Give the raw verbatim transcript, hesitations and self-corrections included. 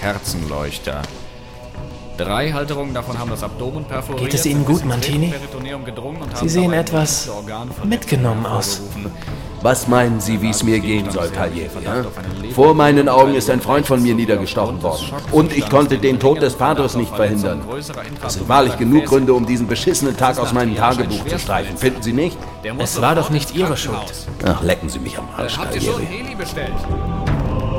Kerzenleuchter. Drei Halterungen davon haben das Abdomen perforiert. Geht es Ihnen gut, Mantini? Sie sehen etwas mitgenommen aus. Was meinen Sie, wie es mir gehen soll, Taglieri? Ja? Vor meinen Augen ist ein Freund von mir niedergestochen worden. Und ich konnte den Tod des Vaters nicht verhindern. Das sind wahrlich genug Gründe, um diesen beschissenen Tag aus meinem Tagebuch zu streichen. Finden Sie nicht? Es war doch nicht Ihre Schuld. Ach, lecken Sie mich am Arsch, Habt ihr schon Taglieri. Heli bestellt?